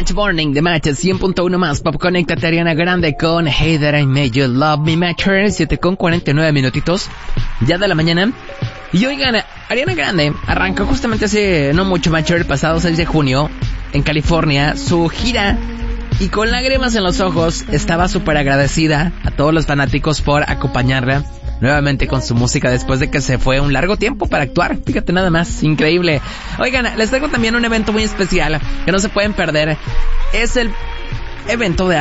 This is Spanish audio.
Match Morning de Match 100.1 más Pop. Conéctate, Ariana Grande con Hey That I Made You Love Me. Matcher, 7:49 minutitos ya de la mañana. Y oigan, Ariana Grande arrancó justamente hace no mucho, Matcher, el pasado 6 de junio en California su gira, y con lágrimas en los ojos estaba súper agradecida a todos los fanáticos por acompañarla nuevamente con su música después de que se fue un largo tiempo para actuar. Fíjate nada más, increíble. Oigan, les traigo también un evento muy especial que no se pueden perder. Es el evento de